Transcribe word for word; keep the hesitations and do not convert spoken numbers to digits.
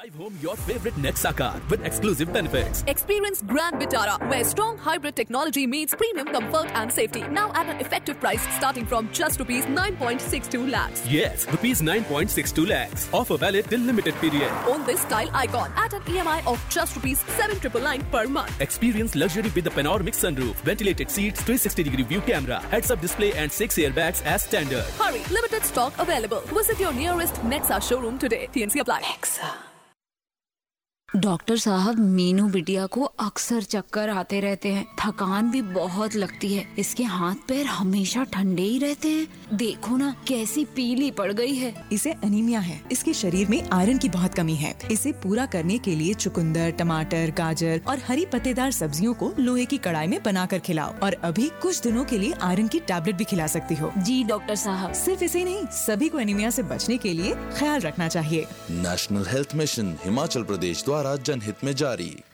Drive home your favorite Nexa car with exclusive benefits. Experience Grand Vitara, where strong hybrid technology meets premium comfort and safety. Now at an effective price starting from just rupees nine point six two lakhs. Yes, rupees nine point six two lakhs. Offer valid till limited period. Own this style icon at an E M I of just rupees seven nine nine nine per month. Experience luxury with the panoramic sunroof, ventilated seats, three sixty degree view camera, heads-up display and six airbags as standard. Hurry, limited stock available. Visit your nearest Nexa showroom today. T N C apply. Nexa. Doctor साहब, मीनू बिटिया को अक्सर चक्कर आते रहते हैं, थकान भी बहुत लगती है। इसके हाथ पैर हमेशा ठंडे ही रहते हैं। देखो ना कैसी पीली पड़ गई है। इसे अनीमिया है। इसके शरीर में आयरन की बहुत कमी है। इसे पूरा करने के लिए चुकंदर, टमाटर, गाजर और हरी पत्तेदार सब्जियों को लोहे की कढ़ाई में बनाकर खिलाओ और अभी कुछ दिनों के लिए आयरन की टैबलेट भी खिला सकती हो। जी डॉक्टर साहब। सिर्फ इसे नहीं, सभी को अनीमिया से बचने के लिए ख्याल रखना चाहिए। National health mission Himachal Pradesh द्वारा जनहित में जारी।